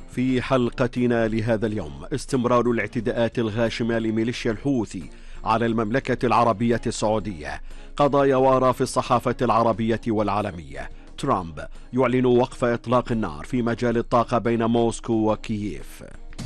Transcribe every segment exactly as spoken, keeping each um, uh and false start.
في حلقتنا لهذا اليوم استمرار الاعتداءات الغاشمة لميليشيا الحوثي على المملكة العربية السعودية، قضايا وراء في الصحافة العربية والعالمية. ترامب يعلن وقف إطلاق النار في مجال الطاقة بين موسكو وكييف.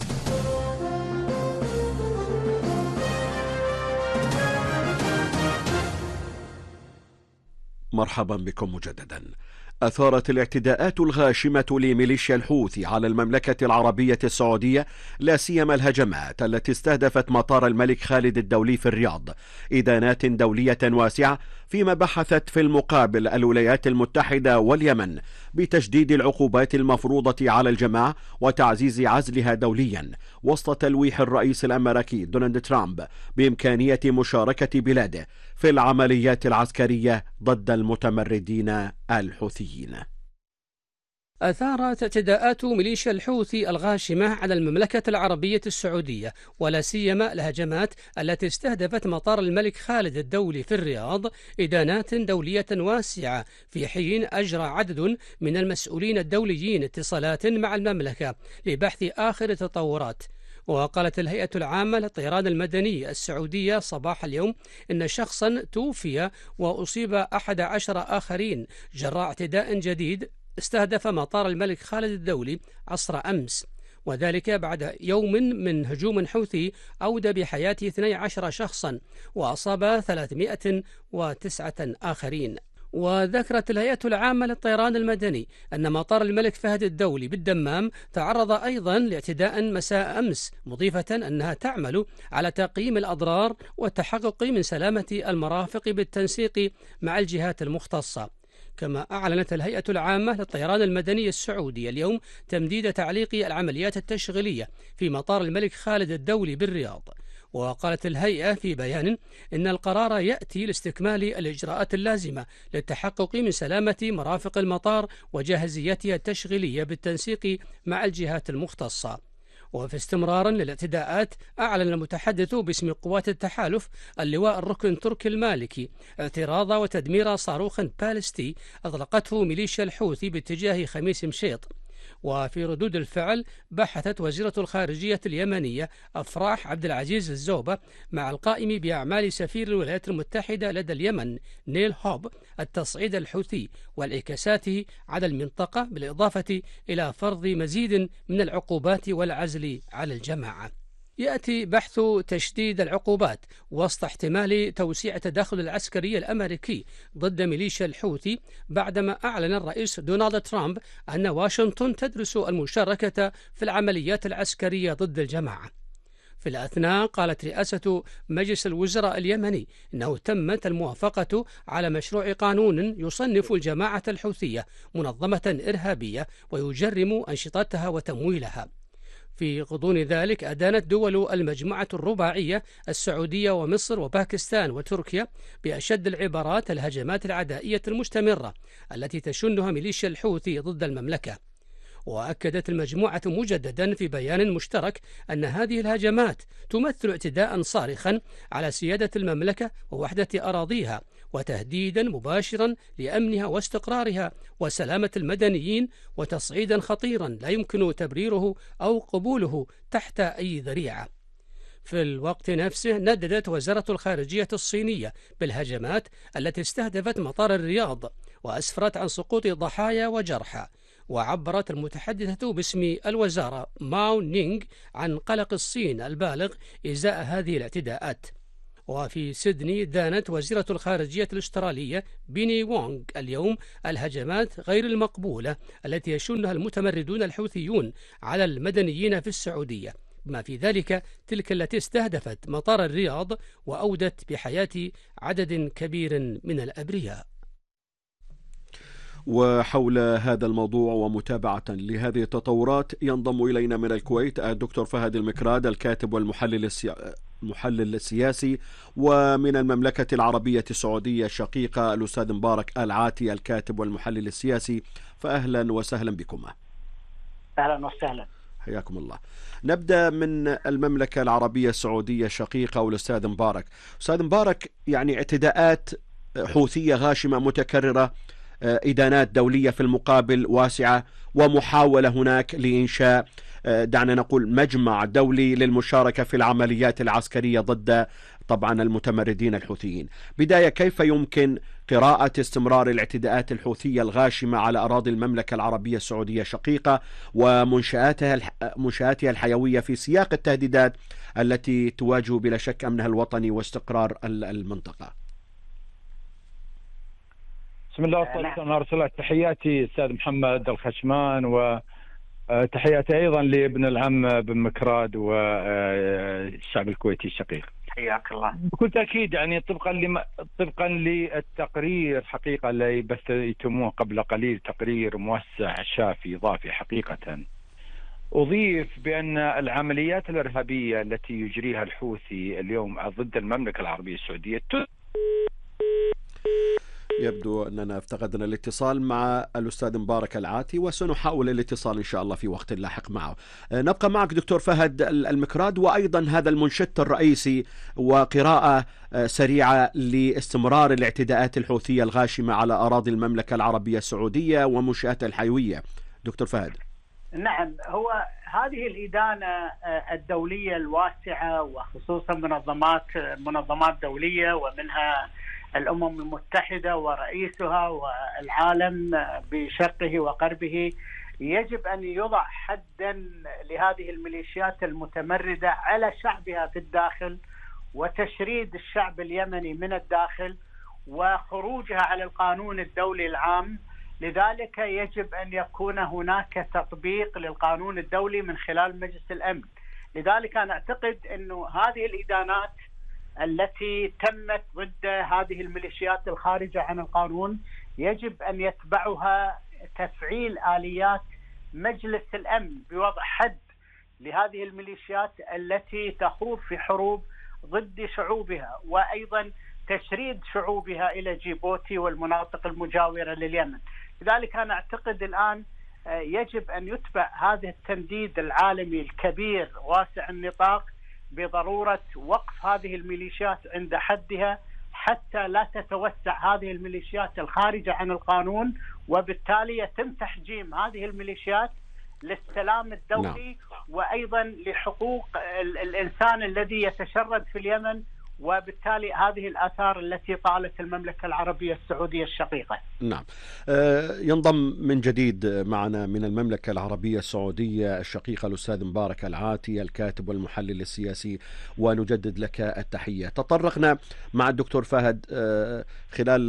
مرحبا بكم مجددا. أثارت الاعتداءات الغاشمة لميليشيا الحوثي على المملكة العربية السعودية لا سيما الهجمات التي استهدفت مطار الملك خالد الدولي في الرياض إدانات دولية واسعة، فيما بحثت في المقابل الولايات المتحدة واليمن بتشديد العقوبات المفروضة على الجماعة وتعزيز عزلها دوليا، وسط تلويح الرئيس الأمريكي دونالد ترامب بإمكانية مشاركة بلاده في العمليات العسكرية ضد المتمردين الحوثيين. أثارت اعتداءات ميليشيا الحوثي الغاشمة على المملكة العربية السعودية ولا سيما الهجمات التي استهدفت مطار الملك خالد الدولي في الرياض إدانات دولية واسعة، في حين أجرى عدد من المسؤولين الدوليين اتصالات مع المملكة لبحث آخر التطورات. وقالت الهيئة العامة للطيران المدني السعودية صباح اليوم إن شخصا توفي وأصيب أحد عشر آخرين جراء اعتداء جديد استهدف مطار الملك خالد الدولي عصر أمس، وذلك بعد يوم من هجوم حوثي أودى بحياة اثني عشر شخصا وأصاب ثلاثمائة وتسعة آخرين. وذكرت الهيئة العامة للطيران المدني أن مطار الملك فهد الدولي بالدمام تعرض أيضا لاعتداء مساء أمس، مضيفة أنها تعمل على تقييم الأضرار والتحقق من سلامة المرافق بالتنسيق مع الجهات المختصة. كما أعلنت الهيئة العامة للطيران المدني السعودي اليوم تمديد تعليق العمليات التشغيلية في مطار الملك خالد الدولي بالرياض. وقالت الهيئة في بيان إن القرار يأتي لاستكمال الإجراءات اللازمة للتحقق من سلامة مرافق المطار وجاهزيتها التشغيلية بالتنسيق مع الجهات المختصة. وفي استمرار للاعتداءات، أعلن المتحدث باسم قوات التحالف اللواء الركن تركي المالكي اعتراض وتدمير صاروخ باليستي أطلقته ميليشيا الحوثي باتجاه خميس مشيط. وفي ردود الفعل بحثت وزيرة الخارجية اليمنية أفراح عبد العزيز الزوبة مع القائم بأعمال سفير الولايات المتحدة لدى اليمن نيل هوب التصعيد الحوثي وانعكاساته على المنطقة، بالإضافة إلى فرض مزيد من العقوبات والعزل على الجماعة. يأتي بحث تشديد العقوبات وسط احتمال توسيع التدخل العسكري الأمريكي ضد ميليشيا الحوثي، بعدما أعلن الرئيس دونالد ترامب أن واشنطن تدرس المشاركة في العمليات العسكرية ضد الجماعة. في الأثناء قالت رئاسة مجلس الوزراء اليمني إنه تمت الموافقة على مشروع قانون يصنف الجماعة الحوثية منظمة إرهابية ويجرم أنشطتها وتمويلها. في غضون ذلك أدانت دول المجموعة الرباعية السعودية ومصر وباكستان وتركيا بأشد العبارات الهجمات العدائية المستمرة التي تشنها ميليشيا الحوثي ضد المملكة. وأكدت المجموعة مجددا في بيان مشترك أن هذه الهجمات تمثل اعتداء صارخا على سيادة المملكة ووحدة أراضيها، وتهديدا مباشرا لأمنها واستقرارها وسلامة المدنيين، وتصعيدا خطيرا لا يمكن تبريره أو قبوله تحت أي ذريعة. في الوقت نفسه نددت وزارة الخارجية الصينية بالهجمات التي استهدفت مطار الرياض وأسفرت عن سقوط ضحايا وجرحى. وعبرت المتحدثة باسم الوزارة ماو نينغ عن قلق الصين البالغ إزاء هذه الاعتداءات. وفي سيدني دانت وزيرة الخارجية الأسترالية بيني وونغ اليوم الهجمات غير المقبولة التي يشنها المتمردون الحوثيون على المدنيين في السعودية، بما في ذلك تلك التي استهدفت مطار الرياض وأودت بحياة عدد كبير من الأبرياء. وحول هذا الموضوع ومتابعة لهذه التطورات ينضم إلينا من الكويت الدكتور فهد المكراد الكاتب والمحلل السياسي المحلل السياسي، ومن المملكة العربية السعودية الشقيقة الأستاذ مبارك العاتي الكاتب والمحلل السياسي. فأهلا وسهلا بكما. أهلا وسهلا، حياكم الله. نبدأ من المملكة العربية السعودية الشقيقة والأستاذ مبارك. أستاذ مبارك، يعني اعتداءات حوثية غاشمة متكررة، إدانات دولية في المقابل واسعة، ومحاولة هناك لإنشاء دعنا نقول مجمع دولي للمشاركة في العمليات العسكرية ضد طبعا المتمردين الحوثيين. بداية، كيف يمكن قراءة استمرار الاعتداءات الحوثية الغاشمة على أراضي المملكة العربية السعودية الشقيقة ومنشآتها منشآتها الحيوية في سياق التهديدات التي تواجه بلا شك أمنها الوطني واستقرار المنطقة؟ بسم الله والصلاة والسلام على رسول الله. تحياتي أستاذ محمد الخشمان، وتحياتي أيضا لابن العم بن مكراد والشعب الكويتي الشقيق. حياك الله. بكل تأكيد يعني طبقا لم... طبقا للتقرير حقيقة اللي بثيتموه قبل قليل، تقرير موسع شافي ضافي حقيقة، أضيف بأن العمليات الإرهابية التي يجريها الحوثي اليوم ضد المملكة العربية السعودية. يبدو أننا افتقدنا الاتصال مع الأستاذ مبارك العاتي، وسنحاول الاتصال إن شاء الله في وقت لاحق معه. نبقى معك دكتور فهد المكراد، وأيضا هذا المنشط الرئيسي وقراءة سريعة لاستمرار الاعتداءات الحوثية الغاشمة على أراضي المملكة العربية السعودية ومنشآتها الحيوية. دكتور فهد. نعم، هو هذه الإدانة الدولية الواسعة، وخصوصا منظمات منظمات دولية ومنها الأمم المتحدة ورئيسها والعالم بشرقه وغربه، يجب أن يضع حدا لهذه الميليشيات المتمردة على شعبها في الداخل، وتشريد الشعب اليمني من الداخل، وخروجها على القانون الدولي العام. لذلك يجب أن يكون هناك تطبيق للقانون الدولي من خلال مجلس الأمن. لذلك أنا أعتقد أن هذه الإدانات التي تمت ضد هذه الميليشيات الخارجة عن القانون يجب أن يتبعها تفعيل آليات مجلس الأمن بوضع حد لهذه الميليشيات التي تخوض في حروب ضد شعوبها، وأيضا تشريد شعوبها إلى جيبوتي والمناطق المجاورة لليمن. لذلك أنا أعتقد الآن يجب أن يتبع هذا التنديد العالمي الكبير واسع النطاق بضرورة وقف هذه الميليشيات عند حدها، حتى لا تتوسع هذه الميليشيات الخارجة عن القانون، وبالتالي يتم تحجيم هذه الميليشيات للسلام الدولي. نعم. وأيضا لحقوق الإنسان الذي يتشرد في اليمن، وبالتالي هذه الآثار التي طالت المملكة العربية السعودية الشقيقة. نعم. ينضم من جديد معنا من المملكة العربية السعودية الشقيقة الأستاذ مبارك العاتي، الكاتب والمحلل السياسي، ونجدد لك التحية. تطرقنا مع الدكتور فهد خلال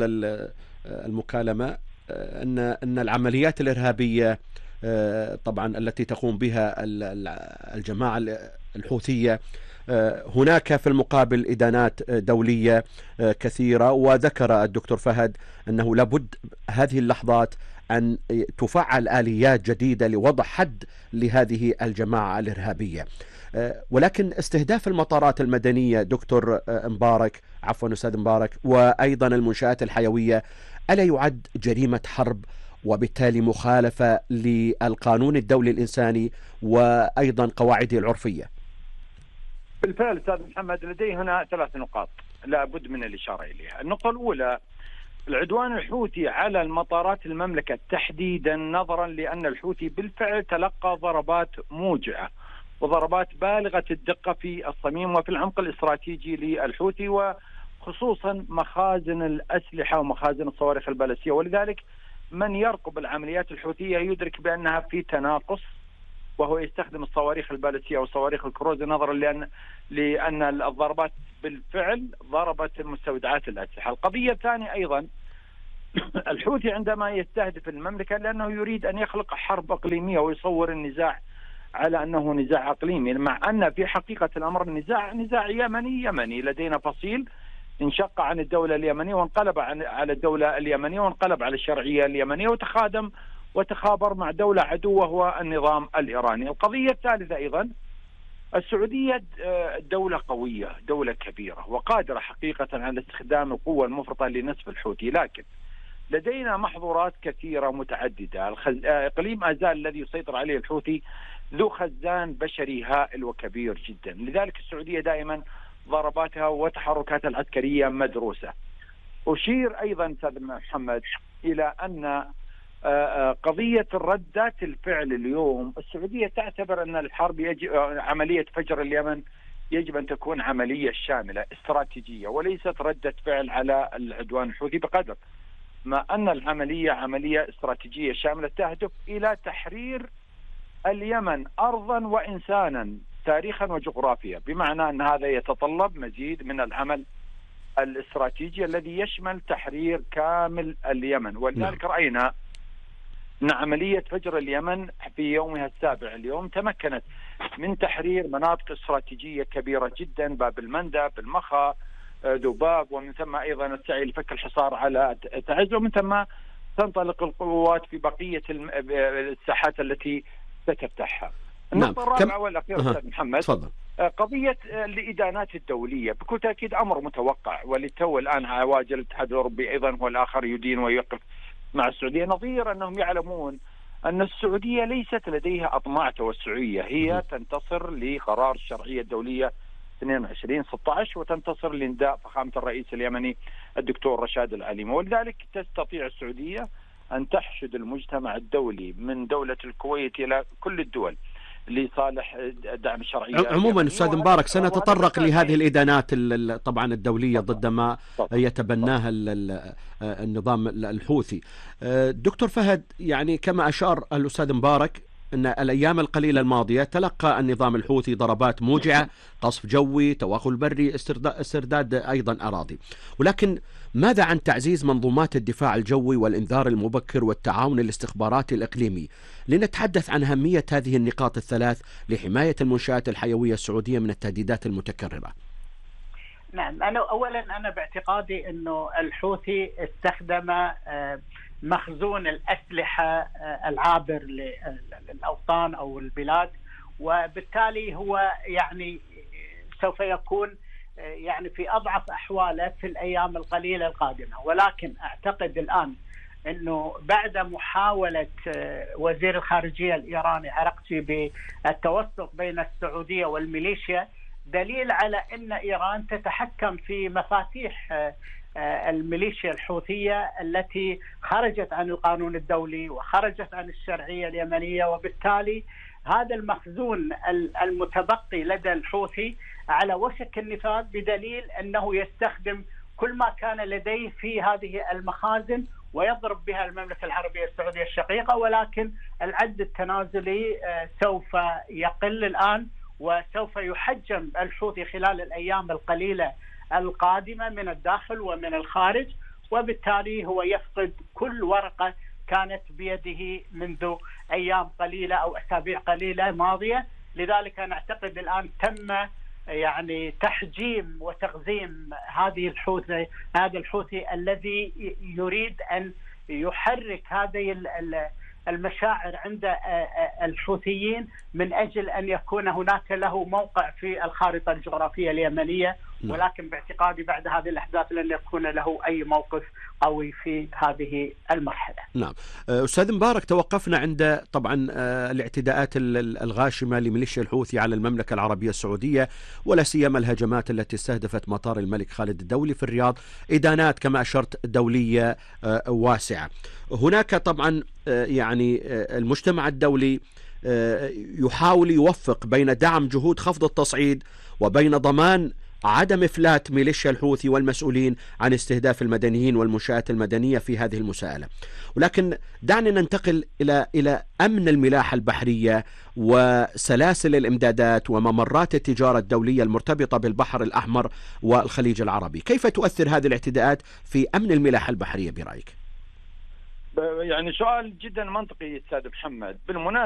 المكالمة أن أن العمليات الإرهابية طبعا التي تقوم بها الجماعة الحوثية هناك في المقابل إدانات دولية كثيرة، وذكر الدكتور فهد أنه لابد هذه اللحظات أن تفعل آليات جديدة لوضع حد لهذه الجماعة الإرهابية. ولكن استهداف المطارات المدنية دكتور مبارك عفوا أستاذ مبارك وأيضا المنشآت الحيوية ألا يعد جريمة حرب وبالتالي مخالفة للقانون الدولي الإنساني وأيضا قواعده العرفية؟ بالفعل أستاذ محمد، لدي هنا ثلاث نقاط لا بد من الإشارة إليها. النقطة الأولى، العدوان الحوثي على المطارات المملكة تحديدا، نظرا لأن الحوثي بالفعل تلقى ضربات موجعة وضربات بالغة الدقة في الصميم وفي العمق الاستراتيجي للحوثي، وخصوصا مخازن الأسلحة ومخازن الصواريخ البالستية. ولذلك من يرقب العمليات الحوثية يدرك بأنها في تناقص، وهو يستخدم الصواريخ البالستية وصواريخ الكروز نظرا لأن لأن الضربات بالفعل ضربت مستودعات الأسلحة. القضية الثانية أيضا، الحوثي عندما يستهدف المملكة لأنه يريد أن يخلق حرب إقليمية ويصور النزاع على أنه نزاع إقليمي، مع أن في حقيقة الأمر النزاع نزاع يمني يمني. لدينا فصيل انشق عن الدولة اليمنية وانقلب عن على الدولة اليمنية وانقلب على الشرعية اليمنية وتخادم وتخابر مع دولة عدو وهو النظام الإيراني. القضية الثالثة أيضا، السعودية دولة قوية، دولة كبيرة وقادرة حقيقة على استخدام القوة المفرطة لنسف الحوثي، لكن لدينا محظورات كثيرة متعددة. إقليم آزال الذي يسيطر عليه الحوثي ذو خزان بشري هائل وكبير جدا، لذلك السعودية دائما ضرباتها وتحركاتها العسكرية مدروسة. أشير أيضا أستاذ محمد إلى أن قضية ردات الفعل اليوم، السعودية تعتبر أن الحرب يجب عملية فجر اليمن يجب أن تكون عملية شاملة استراتيجية وليست ردة فعل على العدوان الحوثي، بقدر ما أن العملية عملية استراتيجية شاملة تهدف إلى تحرير اليمن أرضا وإنسانا تاريخا وجغرافيا، بمعنى أن هذا يتطلب مزيد من العمل الاستراتيجي الذي يشمل تحرير كامل اليمن. ولذلك رأينا أن عملية فجر اليمن في يومها السابع اليوم تمكنت من تحرير مناطق استراتيجية كبيرة جدا، باب المندب، المخا، ذباب، ومن ثم أيضا السعي لفك الحصار على تعز، ومن ثم تنطلق القوات في بقية الساحات التي ستفتحها. النقطة الرابعة والأخيرة أستاذ محمد، تفضل. قضية الإدانات الدولية بكل تأكيد أمر متوقع، وللتو الآن عواجل الاتحاد الأوروبي أيضا هو الآخر يدين ويوقف مع السعودية، نظير أنهم يعلمون أن السعودية ليست لديها أطماع توسعية، هي تنتصر لقرار الشرعية الدولية اثنين وعشرين ستة عشر وتنتصر لنداء فخامة الرئيس اليمني الدكتور رشاد العليمي، ولذلك تستطيع السعودية أن تحشد المجتمع الدولي من دولة الكويت إلى كل الدول لصالح دعم الشرعية. عموما أستاذ مبارك سنتطرق لهذه الإدانات طبعا الدولية ضد ما يتبناها النظام الحوثي. دكتور فهد، يعني كما أشار الأستاذ مبارك أن الأيام القليلة الماضية تلقى النظام الحوثي ضربات موجعة، قصف جوي، توغل بري، استرداد أيضا أراضي، ولكن ماذا عن تعزيز منظومات الدفاع الجوي والإنذار المبكر والتعاون الاستخباراتي الإقليمي؟ لنتحدث عن أهمية هذه النقاط الثلاث لحماية المنشآت الحيوية السعودية من التهديدات المتكررة. نعم، أنا أولا أنا باعتقادي أنه الحوثي استخدم مخزون الأسلحة العابر للأوطان أو البلاد، وبالتالي هو يعني سوف يكون يعني في أضعف أحواله في الأيام القليلة القادمة. ولكن أعتقد الآن أنه بعد محاولة وزير الخارجية الإيراني عرقتي بالتوسط بين السعودية والميليشيا دليل على أن إيران تتحكم في مفاتيح الميليشيا الحوثية التي خرجت عن القانون الدولي وخرجت عن الشرعية اليمنية، وبالتالي هذا المخزون المتبقي لدى الحوثي على وشك النفاذ، بدليل أنه يستخدم كل ما كان لديه في هذه المخازن ويضرب بها المملكة العربية السعودية الشقيقة. ولكن العد التنازلي سوف يقل الآن، وسوف يحجم الحوثي خلال الأيام القليلة القادمة من الداخل ومن الخارج، وبالتالي هو يفقد كل ورقة كانت بيده منذ أيام قليلة أو أسابيع قليلة ماضية. لذلك أنا أعتقد الآن تم يعني تحجيم وتغزيم هذه الحوثي هذا الحوثي الذي يريد أن يحرك هذه المشاعر عند الحوثيين من أجل أن يكون هناك له موقع في الخارطة الجغرافية اليمنية. ولكن باعتقادي بعد هذه الأحداث لن يكون له أي موقف قوي في هذه المرحلة. نعم أستاذ مبارك، توقفنا عند طبعا الاعتداءات الغاشمة لميليشيا الحوثي على المملكة العربية السعودية، ولا سيما الهجمات التي استهدفت مطار الملك خالد الدولي في الرياض، إدانات كما أشرت دولية واسعة. هناك طبعا يعني المجتمع الدولي يحاول يوفق بين دعم جهود خفض التصعيد وبين ضمان عدم إفلات ميليشيا الحوثي والمسؤولين عن استهداف المدنيين والمنشآت المدنية في هذه المساءلة. ولكن دعنا ننتقل إلى إلى أمن الملاحة البحرية وسلاسل الإمدادات وممرات التجارة الدولية المرتبطة بالبحر الأحمر والخليج العربي. كيف تؤثر هذه الاعتداءات في أمن الملاحة البحرية برأيك؟ يعني سؤال جدا منطقي أستاذ محمد. بالمناسبة